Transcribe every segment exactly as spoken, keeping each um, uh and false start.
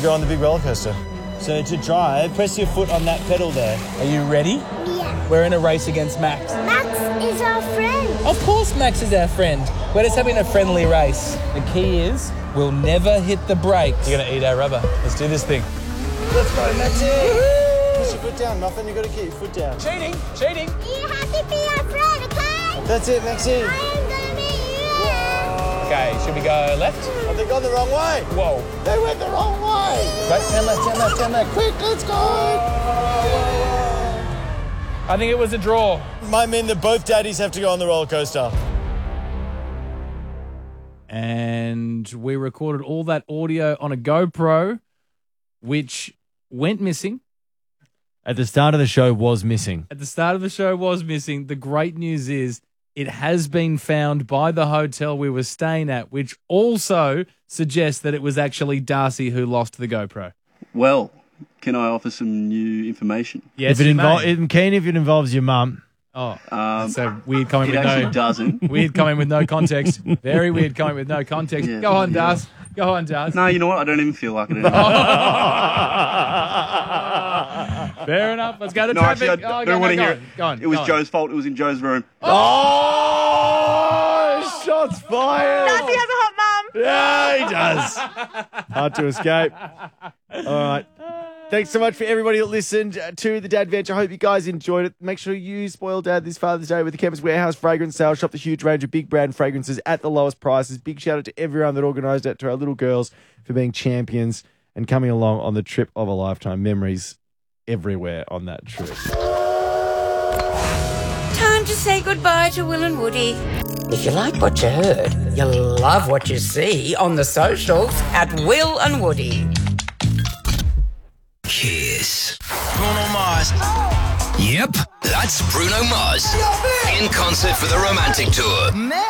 go on the big roller coaster. So to drive, press your foot on that pedal there. Are you ready? Yeah. We're in a race against Max. Max is our friend. Of course Max is our friend. We're just having a friendly race. The key is we'll never hit the brakes. You're going to eat our rubber. Let's do this thing. Let's go, Maxie. Push your foot down, Muffin. You've got to keep your foot down. Cheating, cheating. You have to be our friend, okay? That's it, Maxie. I am going to meet you. Whoa. Okay, should we go left? Oh, they've gone the wrong way. Whoa. They went the wrong way. Right, turn left, turn left, turn left. Quick, let's go. I think it was a draw. Might mean that both daddies have to go on the roller coaster. And we recorded all that audio on a GoPro, which went missing. At the start of the show was missing. At the start of the show was missing. The great news is it has been found by the hotel we were staying at, which also suggests that it was actually Darcy who lost the GoPro. Well, can I offer some new information? Yes, if it you invo- may. I'm keen if it involves your mum. Oh, Um, that's a weird comment it with actually no doesn't. weird comment with no context. Very weird comment with no context. Yeah, Go on, yeah. Darcy. Go on, Darcy. No, you know what? I don't even feel like it anymore. Fair enough. Let's go to No, traffic. actually, I oh, don't go, want to go, hear go it. on. Go on. It was go on. Joe's fault. It was in Joe's room. Oh, shots fired. Darcy has a hot mum. Yeah, he does. Hard to escape. All right. Thanks so much for everybody that listened to the Dad Veg. I hope you guys enjoyed it. Make sure you spoil Dad this Father's Day with the Campus Warehouse Fragrance Sale. Shop the huge range of big brand fragrances at the lowest prices. Big shout out to everyone that organised it, to our little girls for being champions and coming along on the trip of a lifetime. Memories everywhere on that trip. Time to say goodbye to Will and Woody. If you like what you heard, you'll love what you see on the socials at Will and Woody. Kiss. Bruno Mars. Yep, that's Bruno Mars. In concert for the Romantic Tour.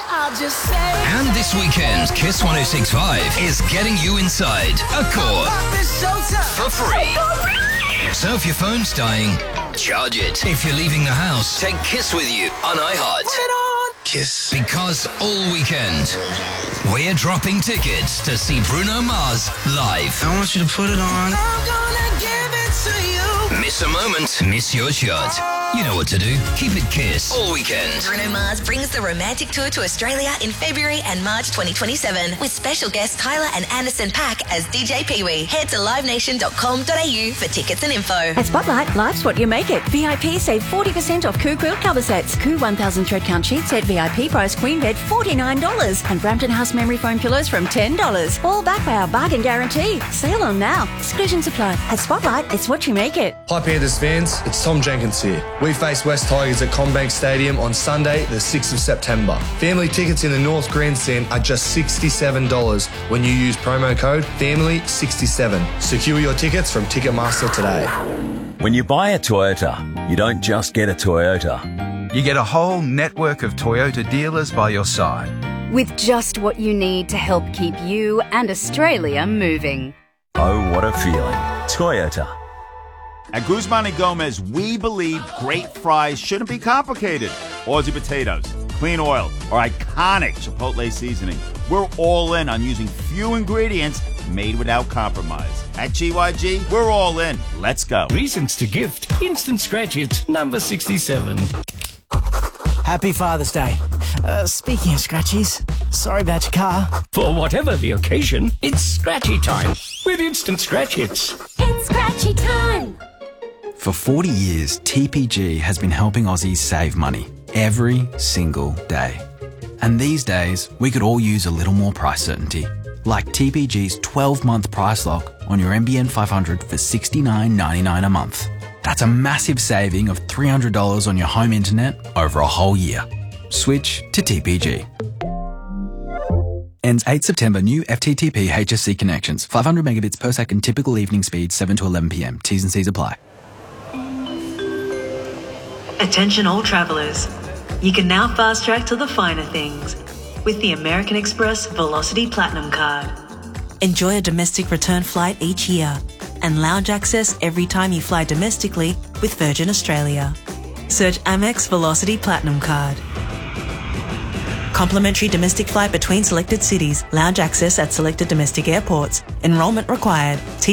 And this weekend, Kiss one oh six point five is getting you inside Accor for free. So if your phone's dying, charge it. If you're leaving the house, take Kiss with you on iHeart. Kiss. Because all weekend, we're dropping tickets to see Bruno Mars live. I want you to put it on. I'm gonna give it to you. Miss a moment, miss your shot. You know what to do. Keep it Kiss all weekend. Bruno Mars brings the Romantic Tour to Australia in February and March twenty twenty-seven with special guests Kyla and Anderson .Paak as D J Pee-wee. Head to live nation dot com dot a u for tickets and info. At Spotlight, life's what you make it. V I P save forty percent off Koo quilt cover sets. Koo one thousand thread count sheet set V I P price queen bed forty-nine dollars. And Brampton House memory foam pillows from ten dollars. All backed by our bargain guarantee. Sale on now. Exclusions apply. At Spotlight, it's what you make it. Hi Panthers fans, it's Tom Jenkins here. We face West Tigers at CommBank Stadium on Sunday the sixth of September. Family tickets in the North Grandstand are just sixty-seven dollars when you use promo code family sixty-seven. Secure your tickets from Ticketmaster today. When you buy a Toyota, you don't just get a Toyota. You get a whole network of Toyota dealers by your side. With just what you need to help keep you and Australia moving. Oh, what a feeling. Toyota. At Guzman and Gomez, we believe great fries shouldn't be complicated. Aussie potatoes, clean oil, or iconic Chipotle seasoning. We're all in on using few ingredients made without compromise. At G Y G, we're all in. Let's go. Reasons to gift. Instant Scratch It, number sixty-seven. Happy Father's Day. Uh, speaking of scratchies, sorry about your car. For whatever the occasion, it's Scratchy time with Instant Scratch Its. It's Scratchy time. For forty years, T P G has been helping Aussies save money every single day. And these days, we could all use a little more price certainty. Like T P G's twelve-month price lock on your N B N five hundred for sixty-nine ninety-nine a month. That's a massive saving of three hundred dollars on your home internet over a whole year. Switch to T P G. Ends eighth September. New F T T P H S C connections. five hundred megabits per second. Typical evening speed seven to eleven p m. T's and C's apply. Attention all travellers. You can now fast track to the finer things with the American Express Velocity Platinum Card. Enjoy a domestic return flight each year and lounge access every time you fly domestically with Virgin Australia. Search Amex Velocity Platinum Card. Complimentary domestic flight between selected cities. Lounge access at selected domestic airports. Enrolment required.